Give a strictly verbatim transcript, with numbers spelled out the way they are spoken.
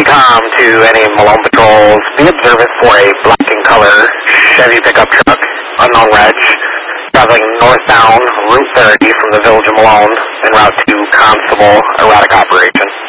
com to any Malone patrols. Be observant for a black in color Chevy pickup truck, unknown reg, traveling northbound Route thirty from the village of Malone en route to Constable Erotic Operation.